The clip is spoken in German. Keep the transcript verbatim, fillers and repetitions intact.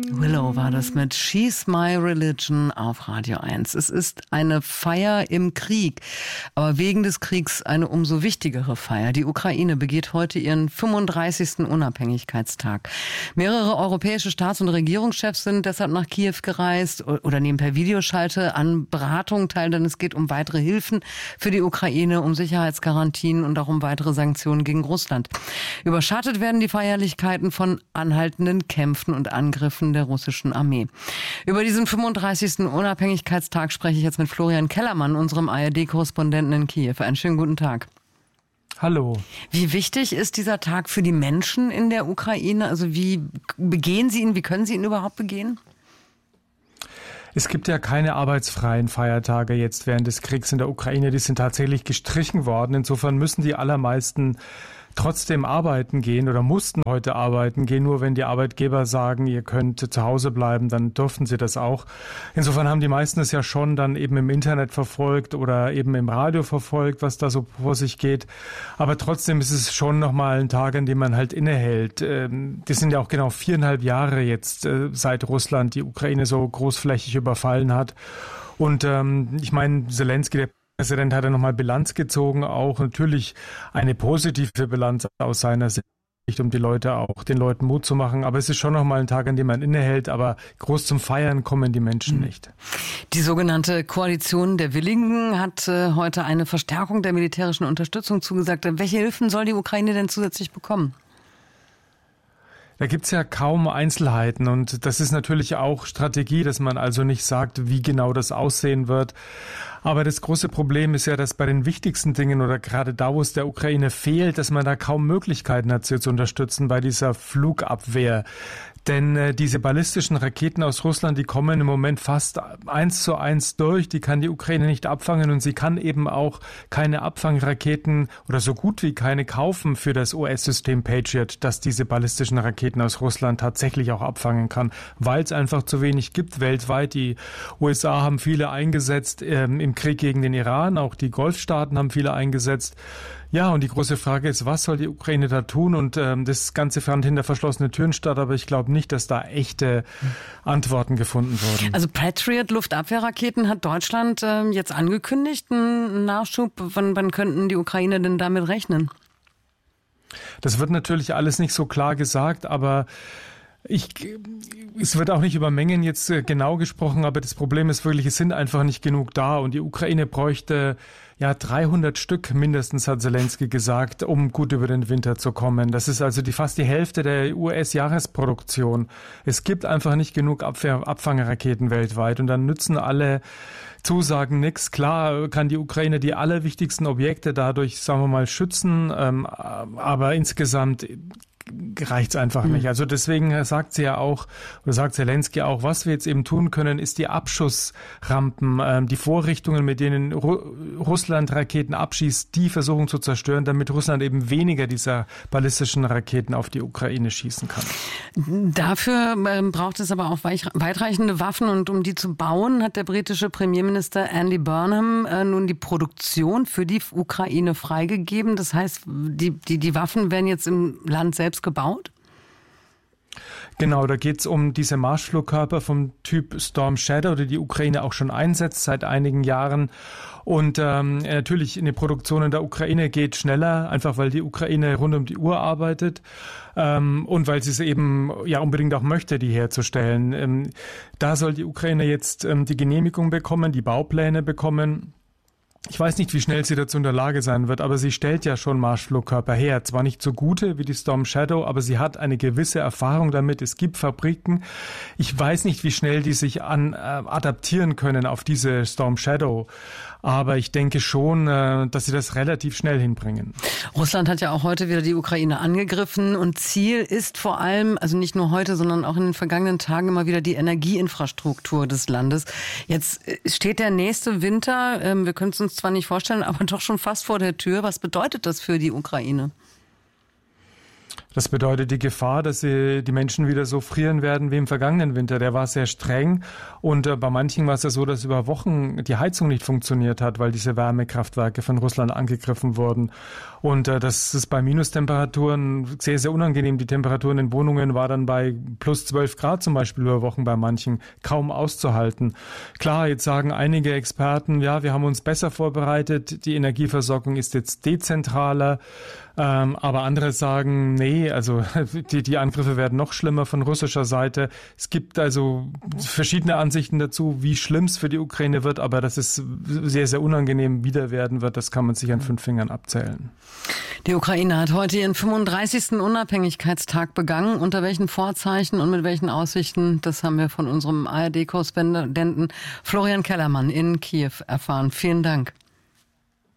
Willow war das mit She's My Religion auf Radio eins. Es ist eine Feier im Krieg, aber wegen des Kriegs eine umso wichtigere Feier. Die Ukraine begeht heute ihren fünfunddreißigsten Unabhängigkeitstag. Mehrere europäische Staats- und Regierungschefs sind deshalb nach Kiew gereist oder nehmen per Videoschalte an Beratungen teil, denn es geht um weitere Hilfen für die Ukraine, um Sicherheitsgarantien und auch um weitere Sanktionen gegen Russland. Überschattet werden die Feierlichkeiten von anhaltenden Kämpfen und Angriffen der russischen Armee. Über diesen fünfunddreißigsten Unabhängigkeitstag spreche ich jetzt mit Florian Kellermann, unserem A R D-Korrespondenten in Kiew. Einen schönen guten Tag. Hallo. Wie wichtig ist dieser Tag für die Menschen in der Ukraine? Also wie begehen Sie ihn, wie können Sie ihn überhaupt begehen? Es gibt ja keine arbeitsfreien Feiertage jetzt während des Kriegs in der Ukraine. Die sind tatsächlich gestrichen worden. Insofern müssen die allermeisten trotzdem arbeiten gehen oder mussten heute arbeiten gehen. Nur wenn die Arbeitgeber sagen, ihr könnt zu Hause bleiben, dann durften sie das auch. Insofern haben die meisten es ja schon dann eben im Internet verfolgt oder eben im Radio verfolgt, was da so vor sich geht. Aber trotzdem ist es schon nochmal ein Tag, an dem man halt innehält. Das sind ja auch genau viereinhalb Jahre jetzt, seit Russland die Ukraine so großflächig überfallen hat. Und ähm, ich meine, Zelensky, der Präsident, hat ja nochmal Bilanz gezogen, auch natürlich eine positive Bilanz aus seiner Sicht, um die Leute auch, den Leuten Mut zu machen. Aber es ist schon nochmal ein Tag, an dem man innehält, aber groß zum Feiern kommen die Menschen nicht. Die sogenannte Koalition der Willigen hat äh, heute eine Verstärkung der militärischen Unterstützung zugesagt. Welche Hilfen soll die Ukraine denn zusätzlich bekommen? Da gibt's ja kaum Einzelheiten und das ist natürlich auch Strategie, dass man also nicht sagt, wie genau das aussehen wird. Aber das große Problem ist ja, dass bei den wichtigsten Dingen oder gerade da, wo es der Ukraine fehlt, dass man da kaum Möglichkeiten hat, sie zu unterstützen bei dieser Flugabwehr. Denn äh, diese ballistischen Raketen aus Russland, die kommen im Moment fast eins zu eins durch. Die kann die Ukraine nicht abfangen und sie kann eben auch keine Abfangraketen oder so gut wie keine kaufen für das U S-System Patriot, das diese ballistischen Raketen aus Russland tatsächlich auch abfangen kann, weil es einfach zu wenig gibt weltweit. Die U S A haben viele eingesetzt ähm, im Krieg gegen den Iran, auch die Golfstaaten haben viele eingesetzt. Ja, und die große Frage ist, was soll die Ukraine da tun? Und ähm, das Ganze fand hinter verschlossenen Türen statt, aber ich glaube nicht, dass da echte Antworten gefunden wurden. Also Patriot Luftabwehrraketen hat Deutschland ähm, jetzt angekündigt, einen Nachschub. Wann, wann könnten die Ukrainer denn damit rechnen? Das wird natürlich alles nicht so klar gesagt, aber Ich, es wird auch nicht über Mengen jetzt genau gesprochen, aber das Problem ist wirklich, es sind einfach nicht genug da und die Ukraine bräuchte ja dreihundert Stück mindestens, hat Zelensky gesagt, um gut über den Winter zu kommen. Das ist also die fast die Hälfte der U S-Jahresproduktion. Es gibt einfach nicht genug Abwehr, Abfangeraketen weltweit und dann nützen alle Zusagen nichts. Klar kann die Ukraine die allerwichtigsten Objekte dadurch, sagen wir mal, schützen, ähm, aber insgesamt reicht's einfach nicht. Also deswegen sagt sie ja auch, oder sagt Zelensky auch, was wir jetzt eben tun können, ist die Abschussrampen, ähm, die Vorrichtungen, mit denen Ru- Russland Raketen abschießt, die versuchen zu zerstören, damit Russland eben weniger dieser ballistischen Raketen auf die Ukraine schießen kann. Dafür ähm, braucht es aber auch weich- weitreichende Waffen und um die zu bauen, hat der britische Premierminister Andy Burnham äh, nun die Produktion für die Ukraine freigegeben. Das heißt, die, die, die Waffen werden jetzt im Land selbst gebaut? Genau, da geht es um diese Marschflugkörper vom Typ Storm Shadow, die die Ukraine auch schon einsetzt seit einigen Jahren. Und ähm, natürlich in die Produktion in der Ukraine geht schneller, einfach weil die Ukraine rund um die Uhr arbeitet ähm, und weil sie es eben ja unbedingt auch möchte, die herzustellen. Ähm, da soll die Ukraine jetzt ähm, die Genehmigung bekommen, die Baupläne bekommen. Ich weiß nicht, wie schnell sie dazu in der Lage sein wird, aber sie stellt ja schon Marschflugkörper her. Zwar nicht so gute wie die Storm Shadow, aber sie hat eine gewisse Erfahrung damit. Es gibt Fabriken. Ich weiß nicht, wie schnell die sich an, äh, adaptieren können auf diese Storm Shadow. Aber ich denke schon, äh, dass sie das relativ schnell hinbringen. Russland hat ja auch heute wieder die Ukraine angegriffen und Ziel ist vor allem, also nicht nur heute, sondern auch in den vergangenen Tagen immer wieder die Energieinfrastruktur des Landes. Jetzt steht der nächste Winter, ähm, wir können es uns zwar nicht vorstellen, aber doch schon fast vor der Tür. Was bedeutet das für die Ukraine? Das bedeutet die Gefahr, dass sie, die Menschen wieder so frieren werden wie im vergangenen Winter. Der war sehr streng und äh, bei manchen war es ja so, dass über Wochen die Heizung nicht funktioniert hat, weil diese Wärmekraftwerke von Russland angegriffen wurden. Und äh, das ist bei Minustemperaturen sehr, sehr unangenehm. Die Temperaturen in Wohnungen war dann bei plus zwölf Grad zum Beispiel über Wochen bei manchen kaum auszuhalten. Klar, jetzt sagen einige Experten, ja, wir haben uns besser vorbereitet, die Energieversorgung ist jetzt dezentraler. Ähm, aber andere sagen, nee, also die, die Angriffe werden noch schlimmer von russischer Seite. Es gibt also verschiedene Ansichten dazu, wie schlimm es für die Ukraine wird, aber dass es sehr, sehr unangenehm wieder werden wird, das kann man sich an fünf Fingern abzählen. Die Ukraine hat heute ihren fünfunddreißigsten Unabhängigkeitstag begangen. Unter welchen Vorzeichen und mit welchen Aussichten, das haben wir von unserem A R D-Korrespondenten Florian Kellermann in Kiew erfahren. Vielen Dank.